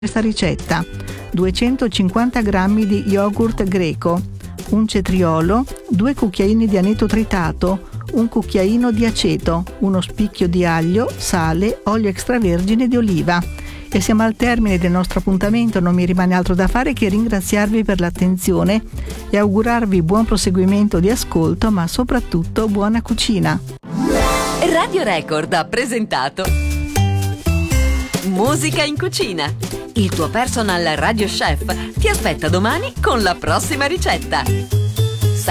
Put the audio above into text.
questa ricetta: 250 g di yogurt greco, un cetriolo, 2 cucchiaini di aneto tritato, un cucchiaino di aceto, uno spicchio di aglio, sale, olio extravergine di oliva. E siamo al termine del nostro appuntamento, non mi rimane altro da fare che ringraziarvi per l'attenzione e augurarvi buon proseguimento di ascolto, ma soprattutto buona cucina. Radio Record ha presentato Musica in cucina. Il tuo personal radio chef ti aspetta domani con la prossima ricetta.